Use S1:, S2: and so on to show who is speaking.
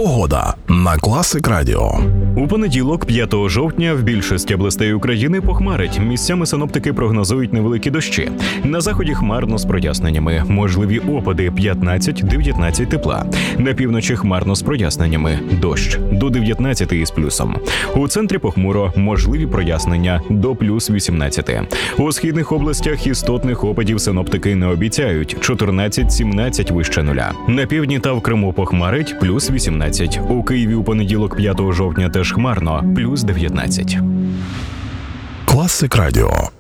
S1: Погода на Класик Радіо.
S2: У понеділок, 5 жовтня, в більшості областей України похмарить. Місцями синоптики прогнозують невеликі дощі. На заході хмарно з проясненнями. Можливі опади 15-19 тепла. На півночі хмарно з проясненнями. Дощ до 19 із плюсом. У центрі похмуро, можливі прояснення до плюс 18. У східних областях істотних опадів синоптики не обіцяють. 14-17 вище нуля. На півдні та в Криму похмарить плюс 18. У Києві у понеділок, 5 жовтня, теж хмарно плюс 19.
S1: Класик Радіо.